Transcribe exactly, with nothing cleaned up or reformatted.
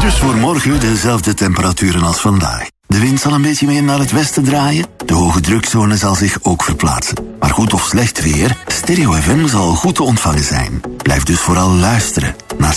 Dus voor morgen dezelfde temperaturen als vandaag. De wind zal een beetje meer naar het westen draaien. De hoge drukzone zal zich ook verplaatsen. Maar goed of slecht weer, Stereo F M zal goed te ontvangen zijn. Blijf dus vooral luisteren naar